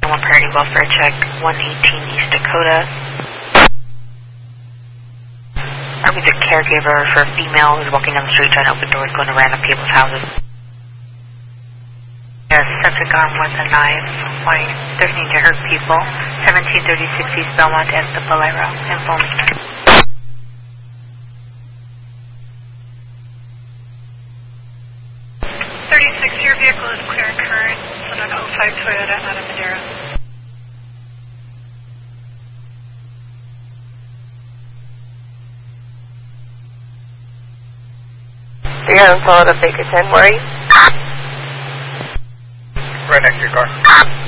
One priority welfare check, 118 East Dakota. Are we the caregiver for a female who's walking down the street trying to open doors, going to random people's houses? A subject armed with a knife, white, threatening to hurt people. 1736 East Belmont at the Bolero. Inform. 36, your vehicle is clear and current. It's an 05 Toyota out of Madera. You haven't followed up Baker 10, where are you? Right next to your car.